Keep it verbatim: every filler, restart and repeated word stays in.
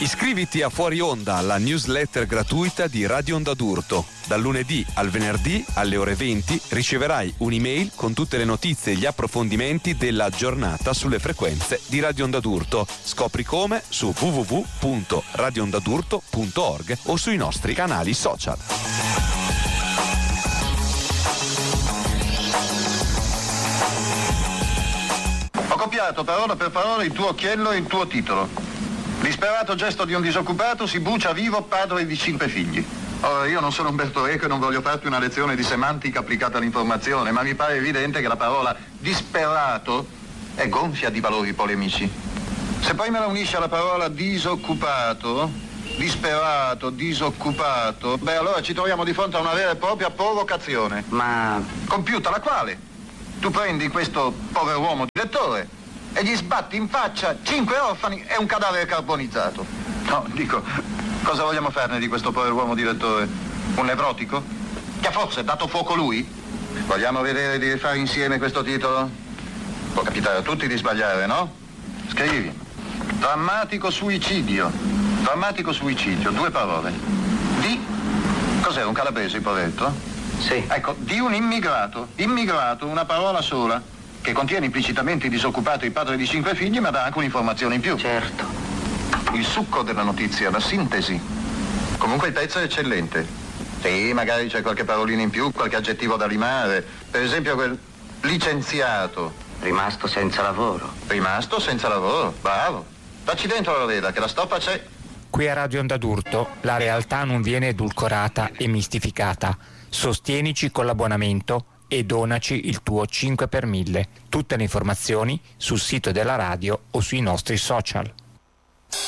Iscriviti a Fuori Onda alla newsletter gratuita di Radio Onda d'Urto. Dal lunedì al venerdì alle ore venti riceverai un'email con tutte le notizie e gli approfondimenti della giornata sulle frequenze di Radio Onda d'Urto. Scopri come su w w w punto radio onda d'urto punto org o sui nostri canali social. Ho copiato parola per parola il tuo occhiello e il tuo titolo. Disperato gesto di un disoccupato si brucia vivo padre di cinque figli. Ora, io non sono Umberto Eco e non voglio farti una lezione di semantica applicata all'informazione, ma mi pare evidente che la parola disperato è gonfia di valori polemici. Se poi me la unisci alla parola disoccupato, disperato, disoccupato, beh, allora ci troviamo di fronte a una vera e propria provocazione. Ma... compiuta, la quale tu prendi questo pover'uomo direttore e gli sbatti in faccia cinque orfani e un cadavere carbonizzato. No, dico, cosa vogliamo farne di questo pover'uomo direttore? Un nevrotico? Che forse ha dato fuoco lui? Vogliamo vedere di rifare insieme questo titolo? Può capitare a tutti di sbagliare, no? Scrivi. Drammatico suicidio. Drammatico suicidio, due parole. Di... cos'è, un calabrese il poveretto? Sì. Ecco, di un immigrato. Immigrato, una parola sola, che contiene implicitamente il disoccupato e il padre di cinque figli, ma dà anche un'informazione in più. Certo. Il succo della notizia, la sintesi. Comunque il pezzo è eccellente. Sì, magari c'è qualche parolina in più, qualche aggettivo da limare. Per esempio quel licenziato. Rimasto senza lavoro. Rimasto senza lavoro, bravo. Dacci dentro la veda, che la stoppa c'è. Qui a Radio Onda d'Urto la realtà non viene edulcorata e mistificata. Sostienici con l'abbonamento e donaci il tuo cinque per mille. Tutte le informazioni sul sito della radio o sui nostri social.